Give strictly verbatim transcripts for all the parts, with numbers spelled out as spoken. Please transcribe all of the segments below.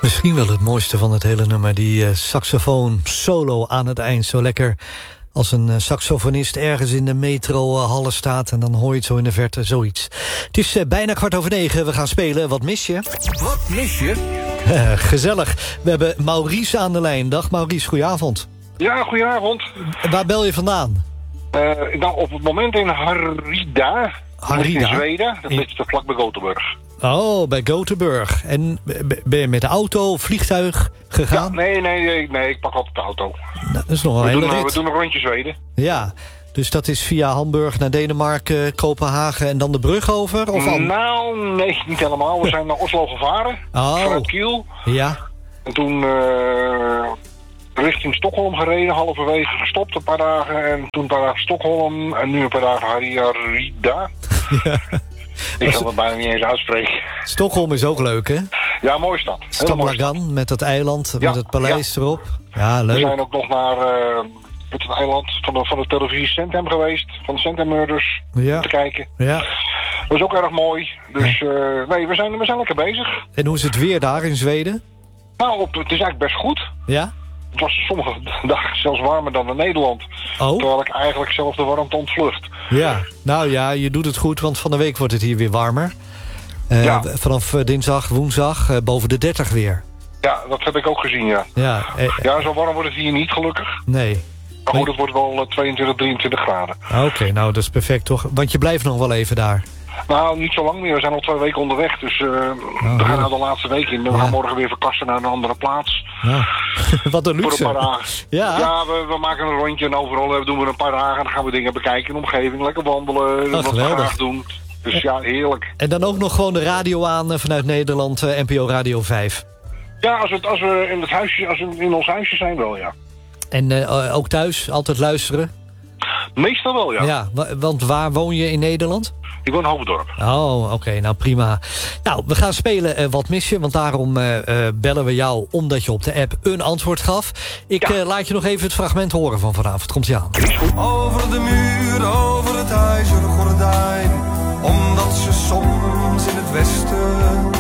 Misschien wel het mooiste van het hele nummer. Die uh, saxofoon solo aan het eind. Zo lekker als een uh, saxofonist ergens in de metrohallen staat. En dan hoor je het zo in de verte, zoiets. Het is uh, bijna kwart over negen. We gaan spelen. Wat mis je? Wat mis je? Uh, gezellig. We hebben Maurice aan de lijn. Dag Maurice, goedenavond. Ja, goedenavond. Waar bel je vandaan? Uh, nou, op het moment in Harrida. Harrida? In Zweden. Dat ligt vlak bij Gothenburg. Oh, bij Gothenburg. En ben je met de auto, vliegtuig gegaan? Ja, nee, nee, nee, nee, ik pak altijd de auto. Nou, dat is nog wel een we, hele doen, rit. we doen een rondje Zweden. Ja, dus dat is via Hamburg naar Denemarken, Kopenhagen en dan de brug over? Of al... Nou, nee, niet helemaal. We zijn naar Oslo gevaren. Oh. Vanuit Kiel. Ja. En toen uh, richting Stockholm gereden, halverwege gestopt een paar dagen. En toen een paar dagen Stockholm en nu een paar dagen Harrida. Ja. Ik kan het bijna niet eens uitspreken. Stockholm is ook leuk, hè? Ja, mooie stad. Stamlagan, met dat eiland, ja, met het paleis ja. erop. Ja, leuk. We zijn ook nog naar uh, het eiland van de, van de televisie Centhem geweest. Van de Centhem Murders. Ja. Te kijken. Ja. Dat was ook erg mooi. Dus uh, nee, we zijn, we zijn lekker bezig. En hoe is het weer daar in Zweden? Nou, op, het is eigenlijk best goed. Ja? Het was sommige dagen zelfs warmer dan in Nederland. Oh? Terwijl ik eigenlijk zelf de warmte ontvlucht. Ja, nou ja, je doet het goed, want van de week wordt het hier weer warmer. Uh, ja. Vanaf dinsdag, woensdag, uh, boven de dertig weer. Ja, dat heb ik ook gezien, ja. Ja, eh, ja, zo warm wordt het hier niet, gelukkig. Nee. Maar goed, het wordt wel tweeëntwintig, drieëntwintig graden. Oké, okay, nou dat is perfect toch? Want je blijft nog wel even daar. Nou, niet zo lang meer. We zijn al twee weken onderweg. Dus uh, oh, we gaan nou de laatste week in. We ja. gaan morgen weer verkassen naar een andere plaats. Ja. Wat een luxe. Voor een paar dagen. Ja, ja we, we maken een rondje en overal doen we een paar dagen. En dan gaan we dingen bekijken in de omgeving. Lekker wandelen, oh, wat geweldig. we graag doen. Dus ja, heerlijk. En dan ook nog gewoon de radio aan vanuit Nederland, uh, N P O Radio vijf. Ja, als we, als we in het huisje, als we in ons huisje zijn wel, ja. En uh, ook thuis, altijd luisteren? Meestal wel, ja. Ja, want waar woon je in Nederland? Ik woon in Hoofddorp. Oh, oké, okay, nou prima. Nou, we gaan spelen uh, Wat mis je? Want daarom uh, uh, bellen we jou omdat je op de app een antwoord gaf. Ik ja. uh, laat je nog even het fragment horen van vanavond. Komt-ie aan. Over de muur, over het ijzeren gordijn. Omdat ze soms in het westen...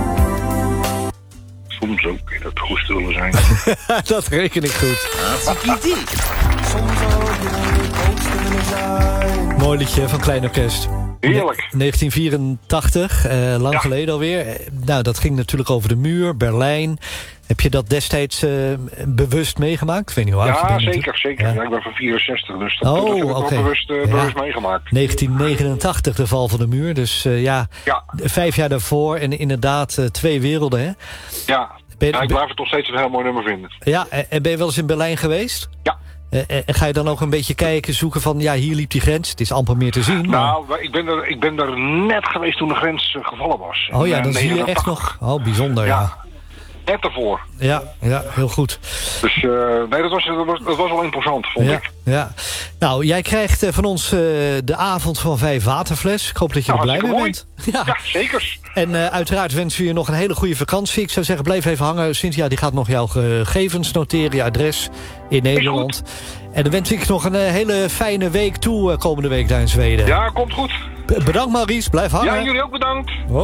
Soms ook in het oosten willen zijn. Dat reken ik goed. Soms ook in het oosten willen zijn. Mooi liedje van Klein Orkest. Heerlijk. negentien vierentachtig, uh, lang ja. geleden alweer. Uh, nou, dat ging natuurlijk over de muur, Berlijn. Heb je dat destijds uh, bewust meegemaakt? Ik weet niet hoe oud ja, je bent. Zeker, zeker. Ja. Ja, ik ben van vierenzestig, dus dat, oh, dat heb ik okay. wel bewust, uh, ja. bewust meegemaakt. negentien negenentachtig, de val van de muur. Dus uh, ja, ja, vijf jaar daarvoor en inderdaad uh, twee werelden, hè? Ja. Ben, ja, ik blijf het nog steeds een heel mooi nummer vinden. Ja, en ben je wel eens in Berlijn geweest? Ja. En ga je dan ook een beetje kijken, zoeken van... ja, hier liep die grens, het is amper meer te zien. Maar... Nou, ik ben, er, ik ben er net geweest toen de grens gevallen was. Oh ja, dan zie je echt nog... Oh, bijzonder, ja. ja. Net ervoor. Ja, ja, heel goed. Dus uh, nee, dat was, dat, was, dat was wel imposant, vond ja, ik. Ja. Nou, jij krijgt uh, van ons uh, de avond van vijf waterfles. Ik hoop dat je nou, er blij mee bent. Ja, ja zeker. En uh, uiteraard wensen we je nog een hele goede vakantie. Ik zou zeggen, blijf even hangen. Cynthia die gaat nog jouw gegevens noteren, je adres in Nederland. En dan wens ik nog een uh, hele fijne week toe uh, komende week daar in Zweden. Ja, komt goed. B- bedankt Maurice, blijf hangen. Ja, jullie ook bedankt.